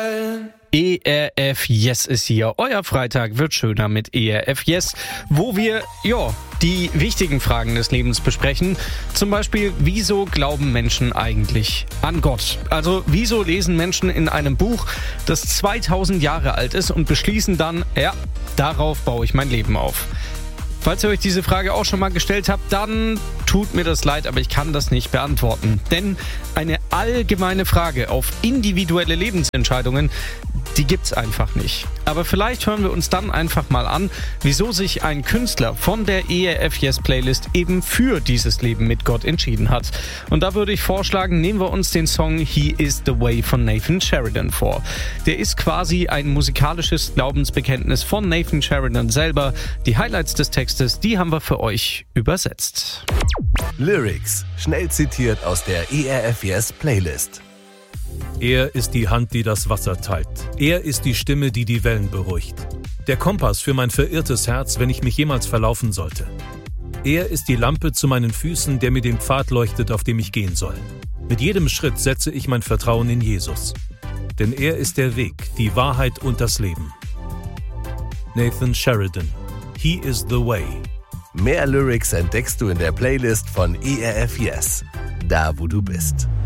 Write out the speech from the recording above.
ERF Yes ist hier. Euer Freitag wird schöner mit ERF Yes, wo wir, die wichtigen Fragen des Lebens besprechen. Zum Beispiel, wieso glauben Menschen eigentlich an Gott? Also, wieso lesen Menschen in einem Buch, das 2000 Jahre alt ist und beschließen dann, darauf baue ich mein Leben auf? Falls ihr euch diese Frage auch schon mal gestellt habt, dann tut mir das leid, aber ich kann das nicht beantworten. Denn eine allgemeine Frage auf individuelle Lebensentscheidungen, die gibt's einfach nicht. Aber vielleicht hören wir uns dann einfach mal an, wieso sich ein Künstler von der ERF Yes Playlist eben für dieses Leben mit Gott entschieden hat. Und da würde ich vorschlagen, nehmen wir uns den Song He is the Way von Nathan Sheridan vor. Der ist quasi ein musikalisches Glaubensbekenntnis von Nathan Sheridan selber. Die Highlights des Textes, die haben wir für euch übersetzt. Lyrics, schnell zitiert aus der ERF Yes Playlist. Er ist die Hand, die das Wasser teilt. Er ist die Stimme, die die Wellen beruhigt. Der Kompass für mein verirrtes Herz, wenn ich mich jemals verlaufen sollte. Er ist die Lampe zu meinen Füßen, der mir den Pfad leuchtet, auf dem ich gehen soll. Mit jedem Schritt setze ich mein Vertrauen in Jesus. Denn er ist der Weg, die Wahrheit und das Leben. Nathan Sheridan. He is the way. Mehr Lyrics entdeckst du in der Playlist von ERF Yes, da wo du bist.